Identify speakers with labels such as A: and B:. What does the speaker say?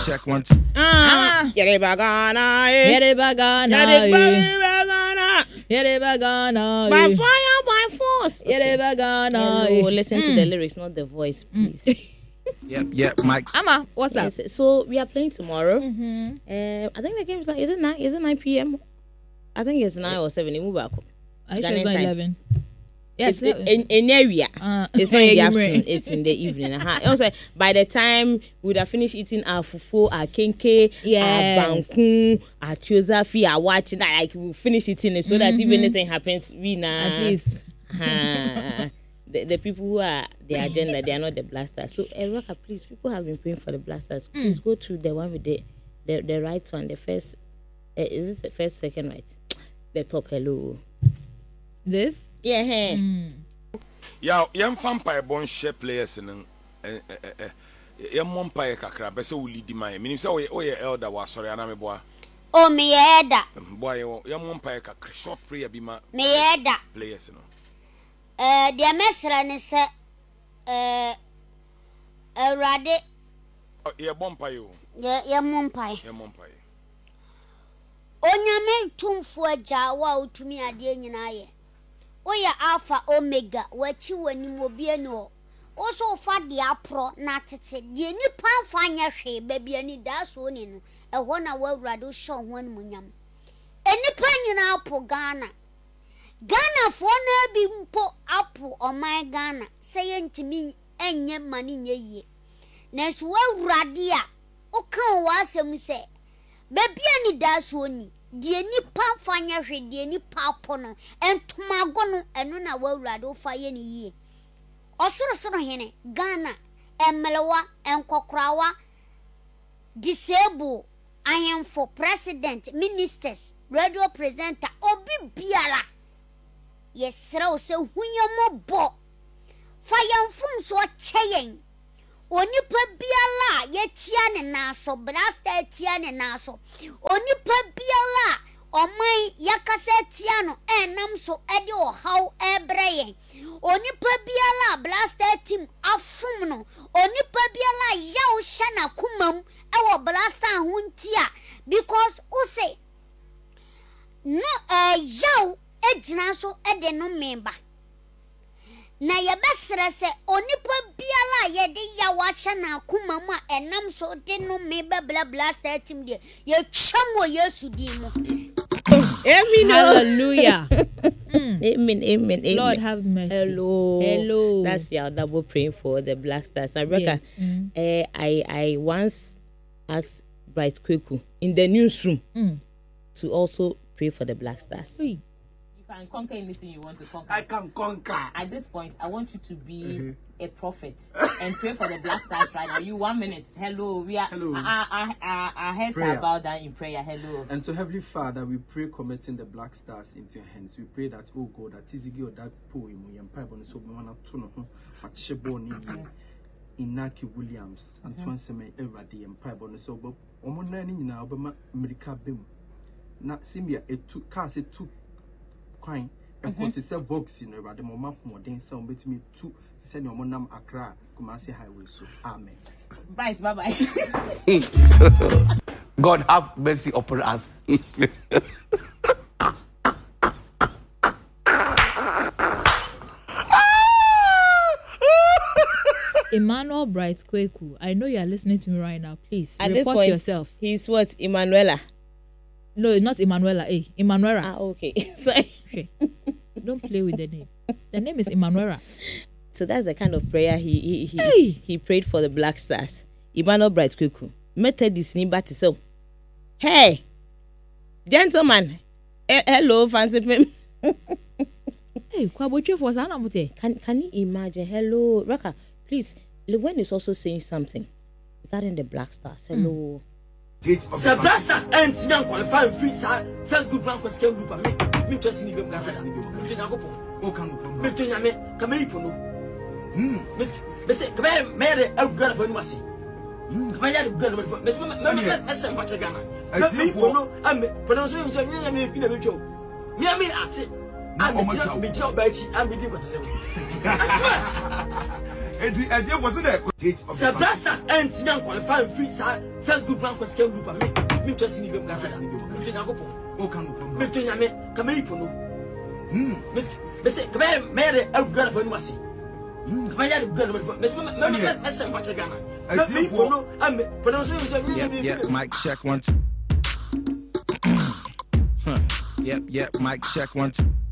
A: check one, two.
B: Yerebagana. By fire, by force.
C: Yerebagana.
B: Listen to the lyrics, not the voice, please.
A: Yep, Mike.
C: Amma, what's up?
B: Yes, so we are playing tomorrow. I think the game is like, is it 9 p.m.? I think it's 9 or 7. You move back.
C: I sure it's not 11. Yes,
B: it's in area. It's not in the afternoon. It's in the evening. Also, by the time we would have finished eating our fufu, our kenke, our banku, our chozafi, our watch, like we'll finish eating it so that if anything happens, we know.
C: At least.
B: The people who are the agenda, they are not the blasters. So, Roka, please, people have been praying for the blasters. Please go to the one with the right one, the first. Is this the first, second, right? The top, hello.
C: This?
B: Yeah.
D: Yeah, young vampire born share players and young vampire kakra, but so will lead my meaning. So, your elder was sorry, and I'm a boy.
E: Oh, me elder.
D: Boy, young vampire kakra, short prayer be my
E: me elder.
D: Players, no.
E: The mesra is Rade.
D: Yeah, vampire.
E: Yeah, Mumpire.
D: Yeah, vampire.
E: Onyame tumfo agya wa utumi ade nyina Oya Alpha Omega wachi wani mobie no oso fa de apro na tete de nipa fanya hwe babia ani da so ni no eho na wawrado sho ho an munyam enipa nyina apo Ghana fo na bi mpo apo oman Ghana se yentimi enye mani nyeye na so wawrade a o kan wa asem se babia ni da so ni die nipa fanya hwe die nipa pono entomago no eno na wawrade o fa ye ni yie osoro hene Ghana emelewa enkokrawa disable for president ministers radio presenter obi biara yesra o se hunyamo bo fayamfum so cheyen onipa biala yetia ne naso blaster tia ne naso onipa biala oman yakase tia no enam so ede o haw ebreye onipa biala blaster team afum no onipa biala yaw shana kumam ewo blaster huntia because o say no yaw ejina so ede no member na yebesere se onipa biala yede yawacha na kumama enam so de no me bla blaster team de ye twamo yesu di mo
B: amen.
C: Hallelujah.
B: Amen.
C: Lord have mercy.
B: Hello. That's your double praying for the Black Stars. Rebecca,
C: yes.
B: I once asked Bright Kweku in the newsroom to also pray for the Black Stars.
C: Oui.
B: You can conquer anything you want to conquer.
A: I can conquer.
B: At this point, I want you to be a prophet and pray for the Black Stars right now. You 1 minute. Hello. We are.
F: Hello.
B: Our heads
F: Prayer.
B: are bowed down in prayer. Hello.
F: And so, Heavenly Father, we pray committing the Black Stars into your hands. We pray that, oh God, that Izigi or that poem, we empire on so many tunnel, but Sheboni, Inaki Williams, and Twanseme Eradi, empire on so, but Omonani now, but America Bim. Not Simia, a two cars, a two coin, and what is a box in a rather more than some bet me two send your monam Accra, Kumasi Highway. So, amen.
B: Right. Bye.
G: God have mercy upon us.
C: Emmanuel Bright Kweku, I know you are listening to me right now. Please
B: At
C: report
B: this point,
C: yourself.
B: He's what? Emanuela.
C: No, not Emanuela. Emanuela.
B: Ah, okay. Sorry.
C: Okay. Don't play with the name. The name is Emanuela.
B: So that's the kind of prayer he prayed for the Black Stars. Emmanuel Bright Kweku. Methodist ni bati so. Hey, gentlemen. Hello, fancy pim.
C: Hey, kwaboche for sana mute.
B: Can you imagine? Hello, Raka. Please, Lewen is also saying something regarding the Black Stars. Hello.
H: The Black Stars ain't me qualifying free first group rank second group me just ni Black Stars ni me to nyakopo o kan go me to nyame kamaipo no me say kamay mere agura for animasi kamay ya agura for me esen kwa chegana me no am pronounce me nyame me bi na me twa me am ate am me twa ba chi am bi kwatse
I: It wasn't a
H: Sir Blasters and Timan qualify free first group rank with scale group and me to see them. Oh, come But say, come here, Mary, I've got a phone. Come here, good.
A: Yep, mic check 1 2. Yep, mic check 1 2.